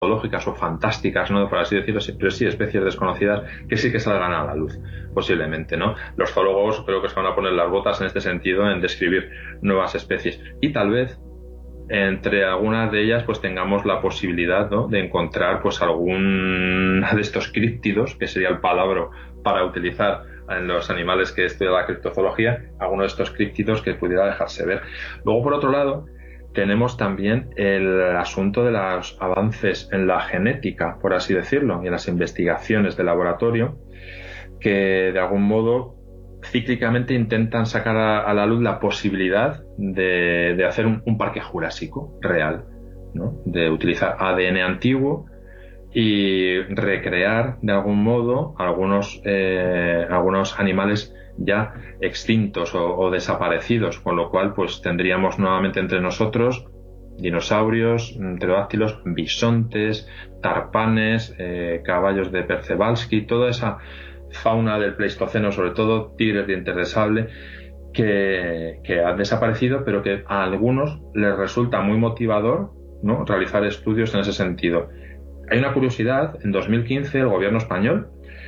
zoológicas o fantásticas, ¿no? Por así decirlo, pero sí especies desconocidas que sí que salgan a la luz, posiblemente, ¿no? Los zoólogos creo que se van a poner las botas en este sentido, en describir nuevas especies. Y tal vez entre algunas de ellas pues tengamos la posibilidad, ¿no?, de encontrar pues algún de estos críptidos, que sería el palabra para utilizar en los animales que estudia la criptozoología, alguno de estos críptidos que pudiera dejarse ver. Luego, por otro lado, tenemos también el asunto de los avances en la genética, por así decirlo, y en las investigaciones de laboratorio, que de algún modo cíclicamente intentan sacar a la luz la posibilidad de hacer un parque jurásico real, ¿no? De utilizar ADN antiguo y recrear de algún modo algunos animales ya extintos o desaparecidos, con lo cual pues tendríamos nuevamente entre nosotros dinosaurios, pterodáctilos, bisontes, tarpanes, caballos de Percevalsky, toda esa fauna del Pleistoceno, sobre todo tigres, dientes de sable, que han desaparecido, pero que a algunos les resulta muy motivador, ¿no?, realizar estudios en ese sentido. Hay una curiosidad: en 2015 el gobierno español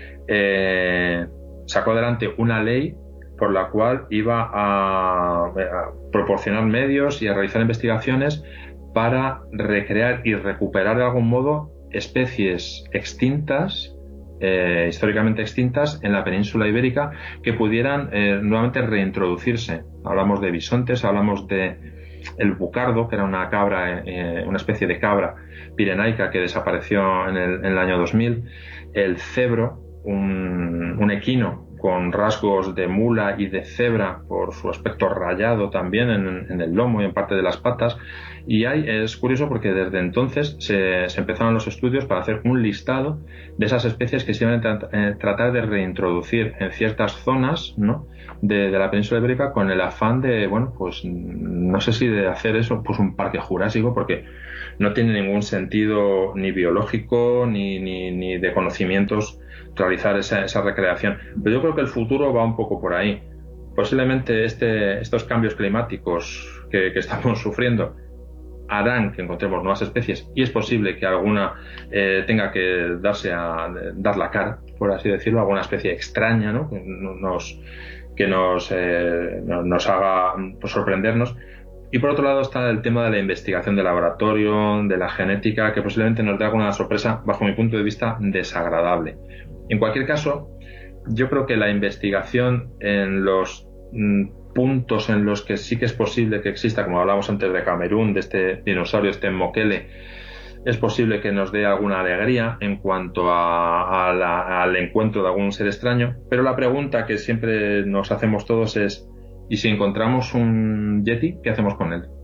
sacó adelante una ley por la cual iba a proporcionar medios y a realizar investigaciones para recrear y recuperar de algún modo especies extintas, históricamente extintas en la península ibérica, que pudieran nuevamente reintroducirse. Hablamos de bisontes, hablamos de el bucardo, que era una cabra, una especie de cabra pirenaica que desapareció en el año 2000, el cebro, un equino con rasgos de mula y de cebra por su aspecto rayado también en el lomo y en parte de las patas. Y es curioso porque desde entonces se empezaron los estudios para hacer un listado de esas especies que se iban a tratar de reintroducir en ciertas zonas, ¿no?, de la península ibérica, con el afán de, bueno, pues no sé si de hacer eso, pues un parque jurásico, porque no tiene ningún sentido ni biológico ni de conocimientos realizar esa recreación. Pero yo creo que el futuro va un poco por ahí. Posiblemente estos cambios climáticos que estamos sufriendo harán que encontremos nuevas especies, y es posible que alguna tenga que dar la cara, por así decirlo, alguna especie extraña, ¿no?, que nos haga pues sorprendernos. Y por otro lado está el tema de la investigación de laboratorio, de la genética, que posiblemente nos dé alguna sorpresa, bajo mi punto de vista, desagradable. En cualquier caso, yo creo que la investigación en los puntos en los que sí que es posible que exista, como hablábamos antes de Camerún, de este dinosaurio, este Mokele, es posible que nos dé alguna alegría en cuanto al encuentro de algún ser extraño. Pero la pregunta que siempre nos hacemos todos es: ¿y si encontramos un yeti, qué hacemos con él?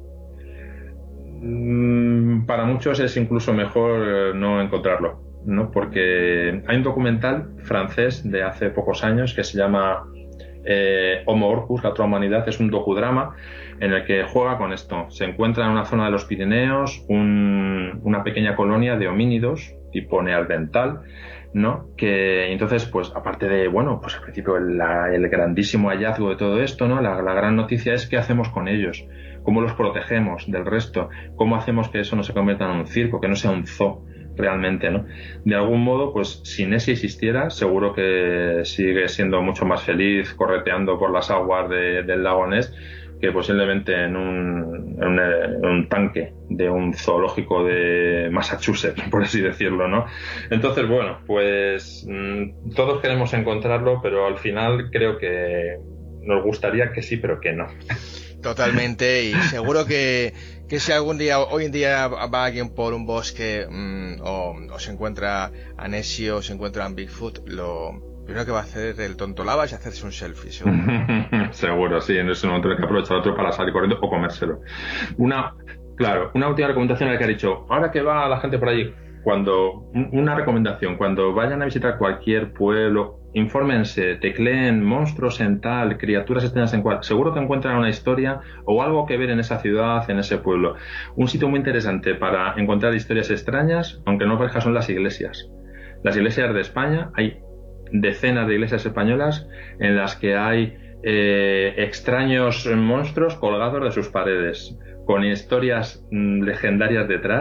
Para muchos es incluso mejor no encontrarlo, ¿no? Porque hay un documental francés de hace pocos años que se llama Homo Orcus, la otra humanidad. Es un docudrama en el que juega con esto. Se encuentra en una zona de los Pirineos una pequeña colonia de homínidos tipo neandertal, ¿no? Que entonces, pues aparte de, bueno, pues al principio el grandísimo hallazgo de todo esto, ¿no?, la gran noticia es: ¿qué hacemos con ellos? ¿Cómo los protegemos del resto? ¿Cómo hacemos que eso no se convierta en un circo, que no sea un zoo realmente, ¿no? De algún modo, pues si Nessie existiera, seguro que sigue siendo mucho más feliz correteando por las aguas del lago Ness que posiblemente en un tanque de un zoológico de Massachusetts, por así decirlo, ¿no? Entonces, bueno, pues todos queremos encontrarlo, pero al final creo que nos gustaría que sí, pero que no. Totalmente, y seguro que si algún día, hoy en día, va alguien por un bosque o se encuentra a Nessie o se encuentra a Bigfoot, lo primero que va a hacer el tonto lava es hacerse un selfie, seguro. Seguro, sí, en ese momento hay que aprovechar otro para salir corriendo o comérselo. Una última recomendación en la que ha dicho: ahora que va la gente por allí, una recomendación: cuando vayan a visitar cualquier pueblo, infórmense, tecleen monstruos en tal, criaturas extrañas en cual, seguro que encuentran una historia o algo que ver en esa ciudad, en ese pueblo. Un sitio muy interesante para encontrar historias extrañas, aunque no parezca, son las iglesias. Las iglesias de España, hay decenas de iglesias españolas en las que hay extraños monstruos colgados de sus paredes, con historias legendarias detrás,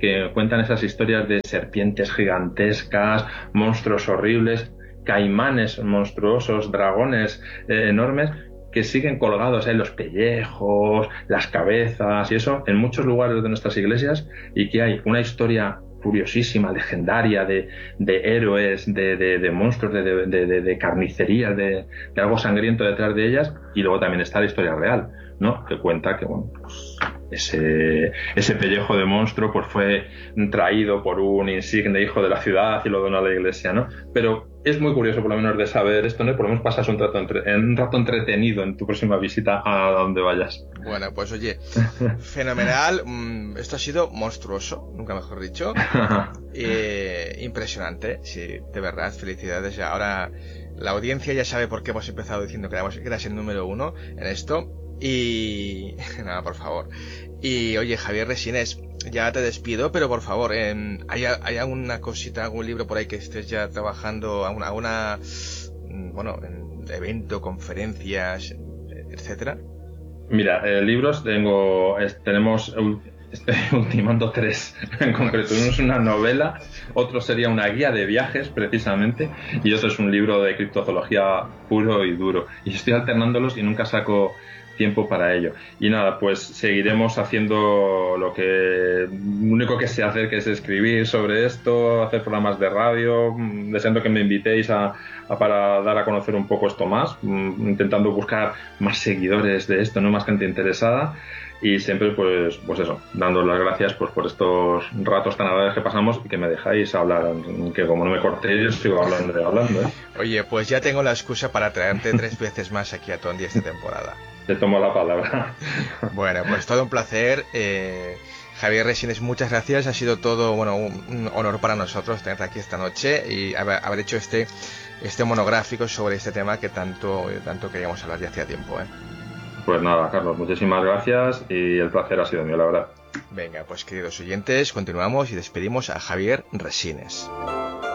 que cuentan esas historias de serpientes gigantescas, monstruos horribles, caimanes monstruosos, dragones enormes, que siguen colgados en los pellejos, las cabezas y eso, en muchos lugares de nuestras iglesias, y que hay una historia curiosísima, legendaria, de héroes, de monstruos, de carnicería, de algo sangriento detrás de ellas, y luego también está la historia real, ¿no? Que cuenta que, bueno, pues ese pellejo de monstruo pues fue traído por un insigne hijo de la ciudad y lo donó a la iglesia, ¿no? Pero es muy curioso por lo menos de saber esto, ¿no? Por lo menos pasas un rato entretenido en tu próxima visita a donde vayas. Bueno, pues oye, fenomenal. Esto ha sido monstruoso, nunca mejor dicho. Impresionante, sí, de verdad, felicidades. Ahora la audiencia ya sabe por qué hemos empezado diciendo que eras el número 1 en esto. Y nada, por favor. Y oye, Javier Resines, ya te despido, pero por favor, ¿hay alguna cosita, algún libro por ahí que estés ya trabajando, alguna evento, conferencias, etcétera? Mira, libros tenemos, estoy ultimando 3 en concreto. Uno es una novela, otro sería una guía de viajes precisamente, y otro es un libro de criptozoología puro y duro. Y estoy alternándolos y nunca saco tiempo para ello. Y nada, pues seguiremos haciendo lo único que sé hacer, que es escribir sobre esto, hacer programas de radio, deseando que me invitéis para dar a conocer un poco esto más, intentando buscar más seguidores de esto, no más gente interesada, y siempre pues eso, dando las gracias pues por estos ratos tan agradables que pasamos y que me dejáis hablar, que como no me cortéis sigo hablando. Oye, pues ya tengo la excusa para traerte 3 veces más aquí a Tondi esta temporada. Te tomo la palabra. Bueno, pues todo un placer. Javier Resines, muchas gracias. Ha sido todo un honor para nosotros tenerte aquí esta noche y haber hecho este monográfico sobre este tema que tanto queríamos hablar ya hacía tiempo. Pues nada, Carlos, muchísimas gracias y el placer ha sido mío, la verdad. Venga, pues queridos oyentes, continuamos y despedimos a Javier Resines.